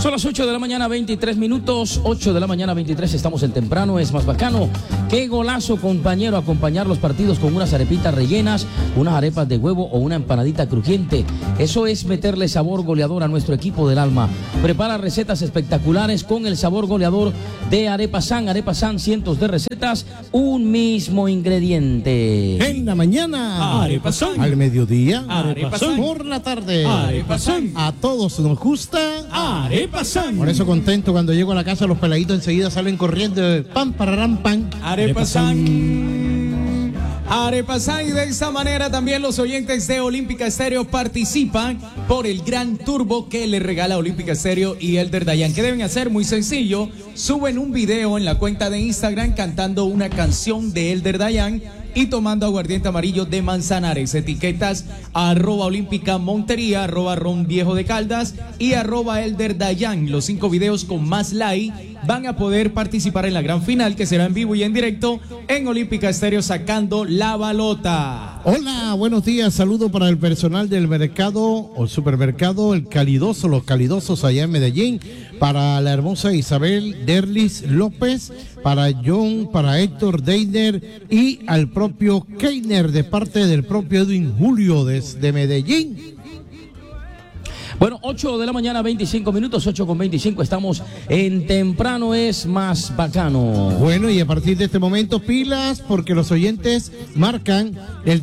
Son las 8 de la mañana, 23 minutos. 8 de la mañana, 23. Estamos en temprano. Es más bacano. Qué golazo, compañero. Acompañar los partidos con unas arepitas rellenas, unas arepas de huevo o una empanadita crujiente. Eso es meterle sabor goleador a nuestro equipo del alma. Prepara recetas espectaculares con el sabor goleador de Arepa San. Arepa San, cientos de recetas, un mismo ingrediente. En la mañana, Arepa San. Al mediodía, Arepa San. por la tarde, Arepa San. A todos nos gusta Arepa San. Por eso contento cuando llego a la casa, los peladitos enseguida salen corriendo, pan, pararán, pan. Arepa San. Arepa San. Y de esta manera también los oyentes de Olímpica Estéreo participan por el gran turbo que le regala Olímpica Estéreo y Elder Dayan. ¿Qué deben hacer? Muy sencillo. Suben un video en la cuenta de Instagram cantando una canción de Elder Dayan y tomando aguardiente amarillo de Manzanares. Etiquetas @Olímpica Montería, @Ron Viejo de Caldas y @Elder Dayan. Los 5 videos con más like van a poder participar en la gran final, que será en vivo y en directo en Olímpica Estéreo sacando la balota. Hola, buenos días, saludo para el personal del mercado o supermercado El Calidoso, los Calidosos allá en Medellín, para la hermosa Isabel Derlis López, para John, para Héctor Deiner y al propio Keiner de parte del propio Edwin Julio desde Medellín. Bueno, 8 de la mañana, 25 minutos, 8:25, estamos en temprano es más bacano. Bueno, y a partir de este momento, pilas, porque los oyentes marcan el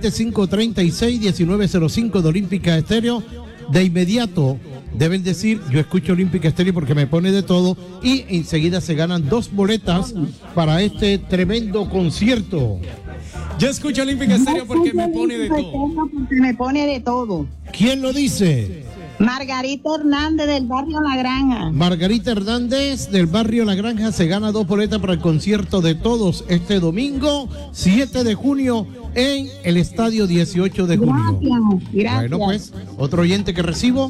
325-36-1905 de Olímpica Estéreo. De inmediato deben decir, yo escucho Olímpica Estéreo porque me pone de todo, y enseguida se ganan 2 boletas para este tremendo concierto. Yo escucho Olímpica Estéreo porque me pone de todo. Porque me pone de todo. ¿Quién lo dice? Margarita Hernández del barrio La Granja. Margarita Hernández del barrio La Granja se gana 2 boletas para el concierto de todos este domingo 7 de junio en el estadio 18 de junio. Gracias. Bueno, pues, otro oyente que recibo.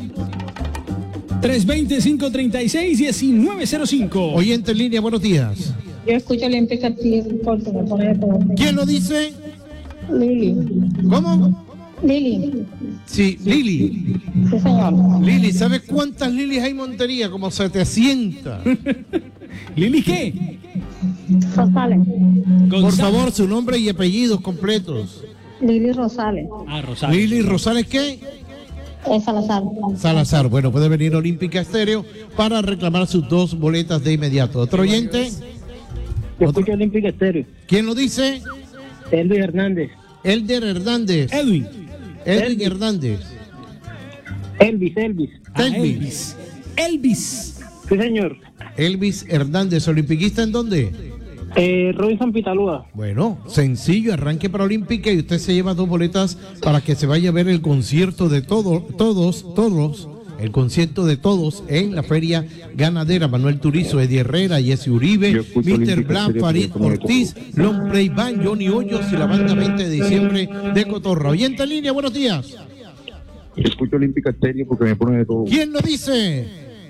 320-536-1905. Oyente en línea, buenos días. Yo escucho Olímpica Estéreo porque me pone de todo. ¿Quién lo dice? Lili. ¿Cómo? Lili. Sí, Lili. Sí, señor. Lili, ¿sabes cuántas Lilis hay en Montería? Como 700. ¿Lili qué? Rosales. Por favor, su nombre y apellidos completos. Lili Rosales. Rosales. Lili Rosales, ¿qué? Es Salazar. Salazar. Bueno, puede venir Olímpica Estéreo para reclamar sus 2 boletas de inmediato. ¿Otro oyente? Yo escucho Olímpica Estéreo. ¿Quién lo dice? Elvis Hernández. Elder Hernández. Edwin Hernández. Elvis. Elvis. Sí, señor. Elvis Hernández, ¿olimpiquista en dónde? Robinson Pitalúa. Bueno, sencillo, arranque para Olímpica y usted se lleva 2 boletas para que se vaya a ver el concierto de todos, el concierto de todos en la Feria Ganadera. Manuel Turizo, Eddie Herrera, Jesse Uribe, Mr. Blanc, Farid Ortiz, Long Play Band, Johnny Hoyos y la banda 20 de diciembre de Cotorra. Oyente en línea, buenos días. Escucho Olímpica Estéreo porque me pone de todo. ¿Quién lo dice?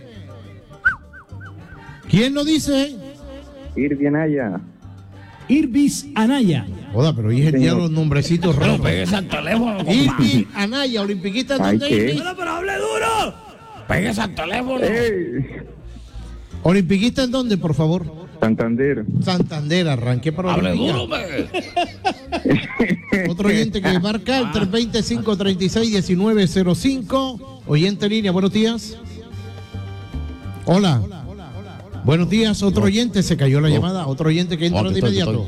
¿Quién lo dice? Irving Anaya. Irvis Anaya. Joda, pero hoy es el día de los nombrecitos raros. Pégase al teléfono, Irving Anaya, olimpiquista en dónde, Irving? Pero hable duro. Pégase al teléfono. ¿Olimpiquista en dónde, por favor? Santander. Santander, arranque para Hable Olímpica. duro, me. Otro oyente que marca el 325-36-1905. Oyente en línea, buenos días. Hola. Buenos días, otro oyente, se cayó la llamada. Otro oyente que entra de inmediato.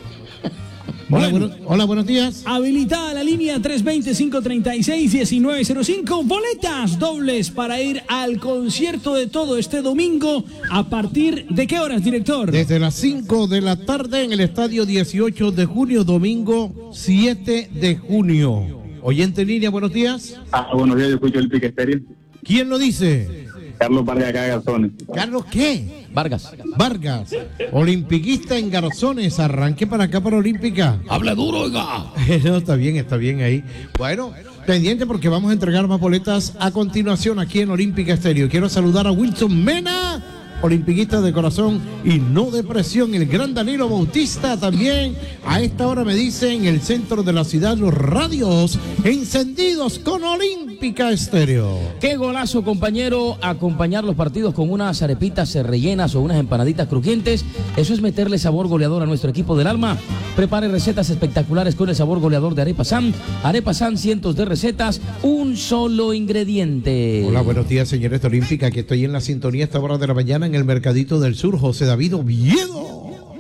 Hola, buenos días. Habilitada la línea 320-536-1905. Boletas dobles para ir al concierto de todo este domingo. ¿A partir de qué horas, director? Desde las 5 de la tarde en el estadio 18 de junio, domingo 7 de junio. Oyente en línea, buenos días. Buenos días, yo escucho Olímpica Estéreo. ¿Quién lo dice? Carlos Vargas acá de Garzones. ¿Carlos qué? Vargas. Olimpiquista en Garzones, arranque para acá para Olímpica. Hable duro, oiga. No, está bien ahí. Bueno, pendiente porque vamos a entregar más boletas a continuación aquí en Olímpica Estéreo. Quiero saludar a Wilson Mena, olimpiquista de corazón y no de presión, el gran Danilo Bautista también. A esta hora me dicen en el centro de la ciudad los radios encendidos con Olímpica. Olímpica Estéreo. Qué golazo, compañero, acompañar los partidos con unas arepitas rellenas o unas empanaditas crujientes. Eso es meterle sabor goleador a nuestro equipo del alma. Prepare recetas espectaculares con el sabor goleador de Arepa San. Arepa San, cientos de recetas, un solo ingrediente. Hola, buenos días, señores de Olímpica. Aquí estoy en la sintonía a esta hora de la mañana en el Mercadito del Sur. José David Oviedo.